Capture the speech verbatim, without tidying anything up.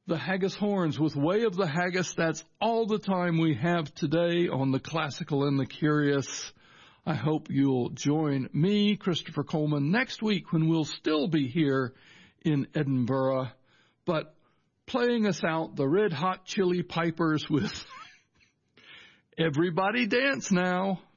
the Haggis Horns with Way of the Haggis. That's all the time we have today on the Classical and the Curious. I hope you'll join me, Christopher Coleman, next week when we'll still be here in Edinburgh, but playing us out, the Red Hot Chili Pipers with Everybody Dance Now.